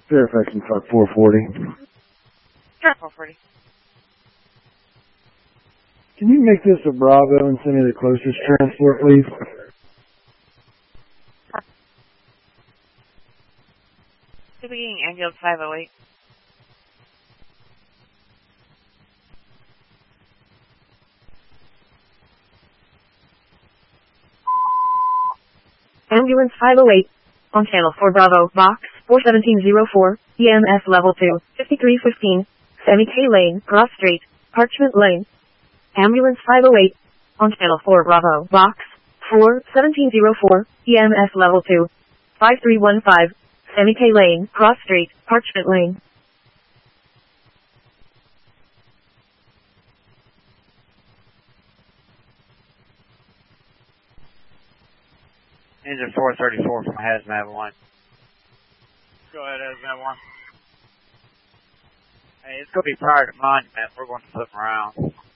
Fairfax and Truck 440. Truck 440. Can you make this a Bravo and send me the closest transport, please? Speaking Ambulance 508. Ambulance 508. On channel 4 Bravo, box 41704, EMS level 2, 5315, Sammy K Lane, Cross Street, Parchment Lane. Ambulance 508. On channel 4 Bravo, box 41704, EMS level 2, 5315, Sammy K Lane, Cross Street, Parchment Lane. Engine 434 from Hazmat 1. Go ahead, Hazmat 1. Hey, it's going to be prior to Monument. We're going to flip around.